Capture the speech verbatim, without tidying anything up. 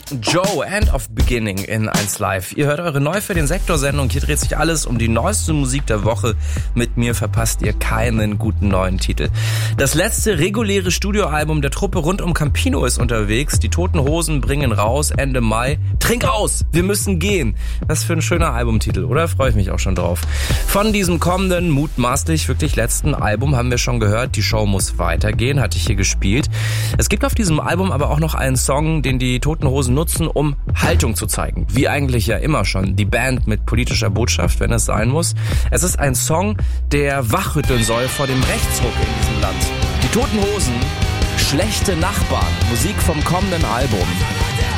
Joe, End of Beginning in eins Live. Ihr hört eure Neu für den Sektor-Sendung. Hier dreht sich alles um die neueste Musik der Woche. Mit mir verpasst ihr keinen guten neuen Titel. Das letzte reguläre Studioalbum der Truppe rund um Campino ist unterwegs. Die Toten Hosen bringen raus Ende Mai. Trink aus, wir müssen gehen. Was für ein schöner Albumtitel, oder? Freue ich mich auch schon drauf. Von diesem kommenden, mutmaßlich wirklich letzten Album haben wir schon gehört, die Show muss weitergehen, hatte ich hier gespielt. Es gibt auf diesem Album aber auch noch einen Song, den die Toten Hosen nutzen, um Haltung zu zeigen. Wie eigentlich ja immer schon. Die Band mit politischer Botschaft, wenn es sein muss. Es ist ein Song, der wachrütteln soll vor dem Rechtsruck in diesem Land. Die Toten Hosen, Schlechte Nachbarn. Musik vom kommenden Album.